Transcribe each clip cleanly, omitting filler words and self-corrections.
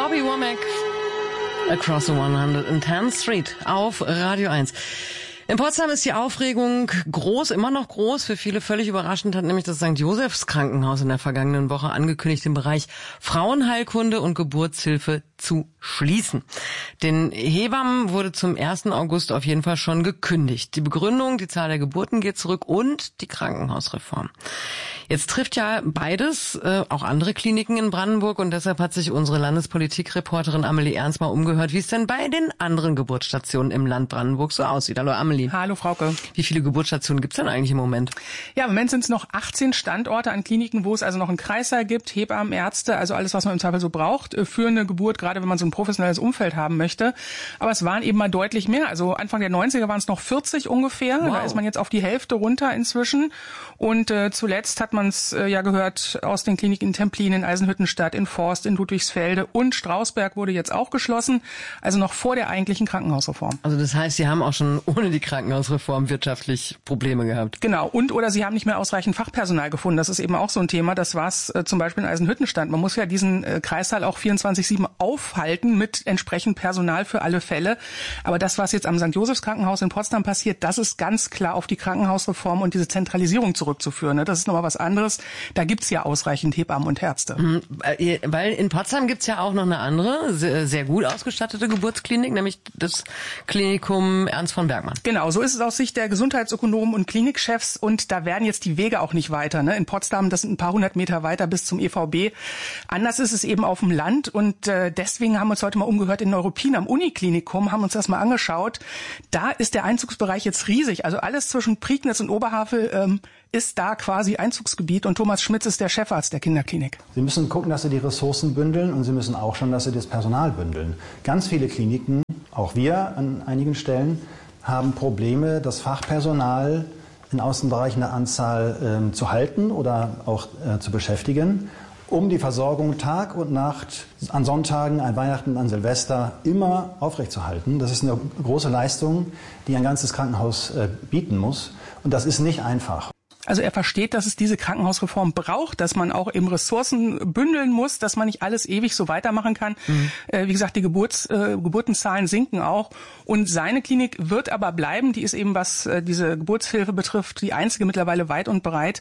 Bobby Womack, Across the 110th Street auf Radio 1. In Potsdam ist die Aufregung groß, immer noch groß. Für viele völlig überraschend hat nämlich das St. Josephs Krankenhaus in der vergangenen Woche angekündigt, den Bereich Frauenheilkunde und Geburtshilfe zu schließen. Den Hebammen wurde zum 1. August auf jeden Fall schon gekündigt. Die Begründung, die Zahl der Geburten geht zurück und die Krankenhausreform. Jetzt trifft ja beides auch andere Kliniken in Brandenburg und deshalb hat sich unsere Landespolitikreporterin Amelie Ernst mal umgehört, wie es denn bei den anderen Geburtsstationen im Land Brandenburg so aussieht. Hallo Amelie. Hallo Frauke. Wie viele Geburtsstationen gibt's denn eigentlich im Moment? Ja, im Moment sind es noch 18 Standorte an Kliniken, wo es also noch einen Kreissaal gibt, Hebammen, Ärzte, also alles, was man im Zweifel so braucht für eine Geburt, gerade wenn man so ein professionelles Umfeld haben möchte. Aber es waren eben mal deutlich mehr. Also Anfang der 90er waren es noch 40 ungefähr. Wow. Da ist man jetzt auf die Hälfte runter inzwischen. Und zuletzt hat man es ja gehört aus den Kliniken in Templin, in Eisenhüttenstadt, in Forst, in Ludwigsfelde und Strausberg wurde jetzt auch geschlossen. Also noch vor der eigentlichen Krankenhausreform. Also das heißt, Sie haben auch schon ohne die Krankenhausreform wirtschaftlich Probleme gehabt. Genau. Oder Sie haben nicht mehr ausreichend Fachpersonal gefunden. Das ist eben auch so ein Thema. Das war es zum Beispiel in Eisenhüttenstadt. Man muss ja diesen Kreissaal auch 24/7 aufhalten mit entsprechend Personal für alle Fälle. Aber das, was jetzt am St. Josephs Krankenhaus in Potsdam passiert, das ist ganz klar auf die Krankenhausreform und diese Zentralisierung zurückzuführen. Das ist nochmal was anderes. Da gibt's ja ausreichend Hebammen und Ärzte. Weil in Potsdam gibt's ja auch noch eine andere, sehr gut ausgestattete Geburtsklinik, nämlich das Klinikum Ernst von Bergmann. Genau, so ist es aus Sicht der Gesundheitsökonomen und Klinikchefs und da werden jetzt die Wege auch nicht weiter. In Potsdam, das sind ein paar hundert Meter weiter bis zum EVB. Anders ist es eben auf dem Land und deswegen haben wir uns heute mal umgehört in Neuruppin am Uniklinikum, haben uns das mal angeschaut. Da ist der Einzugsbereich jetzt riesig. Also alles zwischen Prignitz und Oberhavel ist da quasi Einzugsgebiet und Thomas Schmitz ist der Chefarzt der Kinderklinik. Sie müssen gucken, dass Sie die Ressourcen bündeln und Sie müssen auch schauen, dass Sie das Personal bündeln. Ganz viele Kliniken, auch wir an einigen Stellen, haben Probleme, das Fachpersonal in Außenbereichen der Anzahl zu halten oder auch zu beschäftigen, um die Versorgung Tag und Nacht, an Sonntagen, an Weihnachten, an Silvester immer aufrechtzuerhalten. Das ist eine große Leistung, die ein ganzes Krankenhaus bieten muss. Und das ist nicht einfach. Also er versteht, dass es diese Krankenhausreform braucht, dass man auch eben Ressourcen bündeln muss, dass man nicht alles ewig so weitermachen kann. Wie gesagt, die Geburtenzahlen sinken auch. Und seine Klinik wird aber bleiben. Die ist eben, was diese Geburtshilfe betrifft, die einzige mittlerweile weit und breit.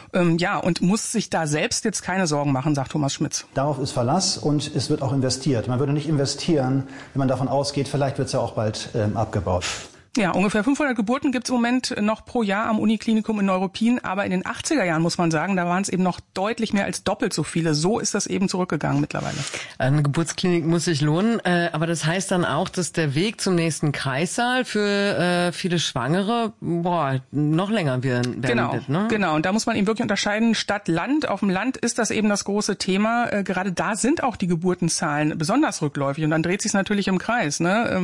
Und muss sich da selbst jetzt keine Sorgen machen, sagt Thomas Schmitz. Darauf ist Verlass und es wird auch investiert. Man würde nicht investieren, wenn man davon ausgeht, vielleicht wird es ja auch bald abgebaut. Ja, ungefähr 500 Geburten gibt's im Moment noch pro Jahr am Uniklinikum in Neuruppin. Aber in den 80er Jahren, muss man sagen, da waren es eben noch deutlich mehr als doppelt so viele. So ist das eben zurückgegangen mittlerweile. Eine Geburtsklinik muss sich lohnen. Aber das heißt dann auch, dass der Weg zum nächsten Kreissaal für viele Schwangere noch länger werden wird. Ne? Genau. Und da muss man eben wirklich unterscheiden, Stadt, Land. Auf dem Land ist das eben das große Thema. Gerade da sind auch die Geburtenzahlen besonders rückläufig. Und dann dreht sich's natürlich im Kreis.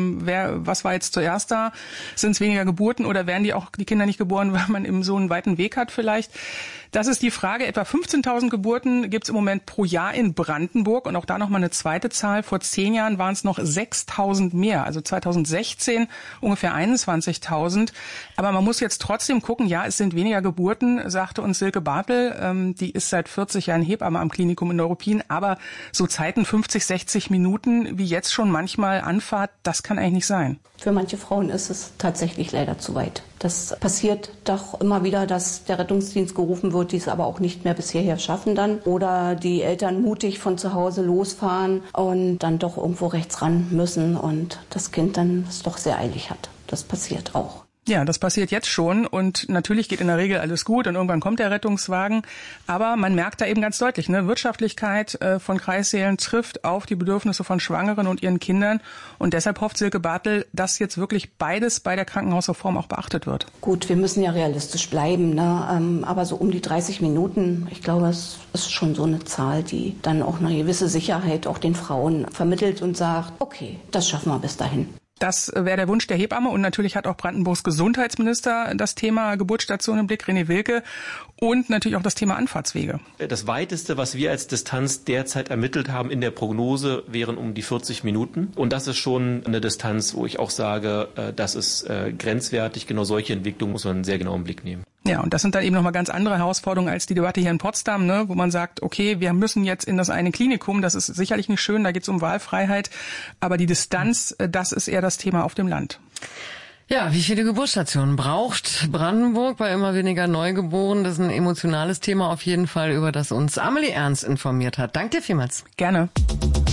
Was war jetzt zuerst da? Sind es weniger Geburten oder werden die Kinder nicht geboren, weil man eben so einen weiten Weg hat vielleicht? Das ist die Frage. Etwa 15.000 Geburten gibt es im Moment pro Jahr in Brandenburg und auch da nochmal eine zweite Zahl. Vor 10 Jahren waren es noch 6.000 mehr, also 2016 ungefähr 21.000. Aber man muss jetzt trotzdem gucken, ja, es sind weniger Geburten, sagte uns Silke Bartel. Die ist seit 40 Jahren Hebamme am Klinikum in Neuruppin. Aber so Zeiten 50, 60 Minuten, wie jetzt schon manchmal Anfahrt, das kann eigentlich nicht sein. Für manche Frauen ist es tatsächlich leider zu weit. Das passiert doch immer wieder, dass der Rettungsdienst gerufen wird, die es aber auch nicht mehr bis hierher schaffen dann. Oder die Eltern mutig von zu Hause losfahren und dann doch irgendwo rechts ran müssen und das Kind dann es doch sehr eilig hat. Das passiert auch. Ja, das passiert jetzt schon und natürlich geht in der Regel alles gut und irgendwann kommt der Rettungswagen. Aber man merkt da eben ganz deutlich, Wirtschaftlichkeit von Kreissälen trifft auf die Bedürfnisse von Schwangeren und ihren Kindern. Und deshalb hofft Silke Bartel, dass jetzt wirklich beides bei der Krankenhausreform auch beachtet wird. Gut, wir müssen ja realistisch bleiben, aber so um die 30 Minuten, ich glaube, es ist schon so eine Zahl, die dann auch eine gewisse Sicherheit auch den Frauen vermittelt und sagt, okay, das schaffen wir bis dahin. Das wäre der Wunsch der Hebamme und natürlich hat auch Brandenburgs Gesundheitsminister das Thema Geburtsstation im Blick, René Wilke, und natürlich auch das Thema Anfahrtswege. Das Weiteste, was wir als Distanz derzeit ermittelt haben in der Prognose, wären um die 40 Minuten. Und das ist schon eine Distanz, wo ich auch sage, das ist grenzwertig. Genau solche Entwicklungen muss man sehr genau im Blick nehmen. Ja, und das sind dann eben nochmal ganz andere Herausforderungen als die Debatte hier in Potsdam, ne, wo man sagt, okay, wir müssen jetzt in das eine Klinikum, das ist sicherlich nicht schön, da geht es um Wahlfreiheit, aber die Distanz, das ist eher das Thema auf dem Land. Ja, wie viele Geburtsstationen braucht Brandenburg bei immer weniger Neugeborenen? Das ist ein emotionales Thema auf jeden Fall, über das uns Amelie Ernst informiert hat. Danke dir vielmals. Gerne.